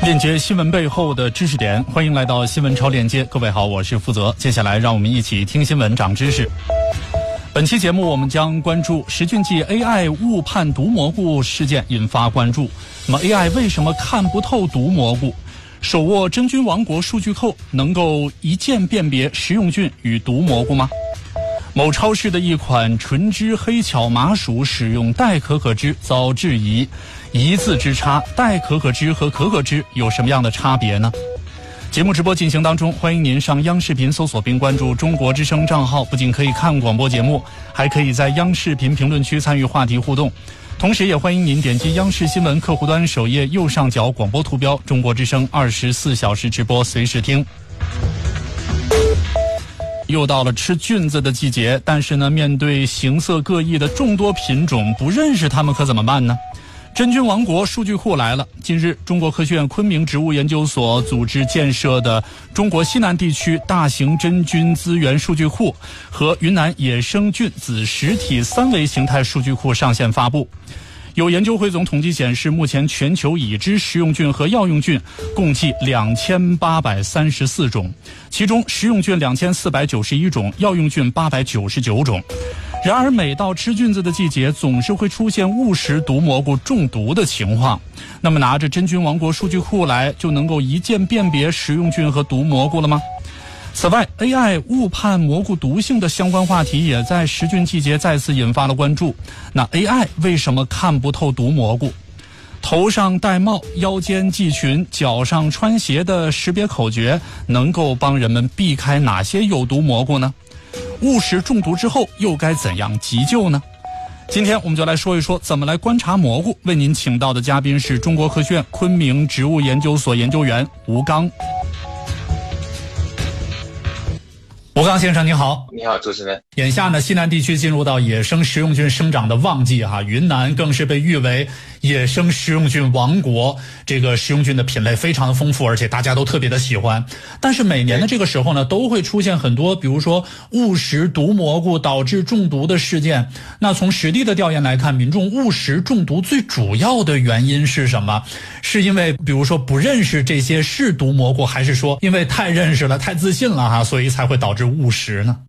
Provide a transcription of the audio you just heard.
链接新闻背后的知识点，欢迎来到新闻超链接。各位好，我是负责。接下来让我们一起听新闻长知识。本期节目我们将关注石俊记 AI 误判毒蘑菇事件引发关注。那么 AI 为什么看不透毒蘑菇？手握真菌王国数据库能够一键辨别食用菌与毒蘑菇吗？某超市的一款纯汁黑巧麻薯使用代可可脂遭质疑，一字之差，代可可脂和可可脂有什么样的差别呢？节目直播进行当中，欢迎您上央视频搜索并关注中国之声账号，不仅可以看广播节目，还可以在央视频评论区参与话题互动。同时也欢迎您点击央视新闻客户端首页右上角广播图标，中国之声24小时直播随时听。又到了吃菌子的季节，但是呢，面对形色各异的众多品种，不认识它们可怎么办呢？真菌王国数据库来了。近日，中国科学院昆明植物研究所组织建设的中国西南地区大型真菌资源数据库和云南野生菌子实体3维形态数据库上线发布。有研究汇总统计显示，目前全球已知食用菌和药用菌共计2834种，其中食用菌2491种，药用菌899种。然而每到吃菌子的季节，总是会出现误食毒蘑菇中毒的情况。那么拿着真菌王国数据库来，就能够一键辨别食用菌和毒蘑菇了吗？此外 AI 误判蘑菇毒性的相关话题也在食菌季节再次引发了关注。那 AI 为什么看不透毒蘑菇？头上戴帽，腰间系裙，脚上穿鞋的识别口诀能够帮人们避开哪些有毒蘑菇呢？误食中毒之后又该怎样急救呢？今天我们就来说一说怎么来观察蘑菇。为您请到的嘉宾是中国科学院昆明植物研究所研究员吴刚。吴刚先生您好。 你好，主持人。 眼下呢，西南地区进入到野生食用菌生长的旺季哈，云南更是被誉为野生食用菌王国，这个食用菌的品类非常的丰富，而且大家都特别的喜欢。但是每年的这个时候呢，都会出现很多比如说误食毒蘑菇导致中毒的事件。那从实地的调研来看，民众误食中毒最主要的原因是什么？是因为比如说不认识这些是毒蘑菇，还是说因为太认识了太自信了哈，所以才会导致误食呢？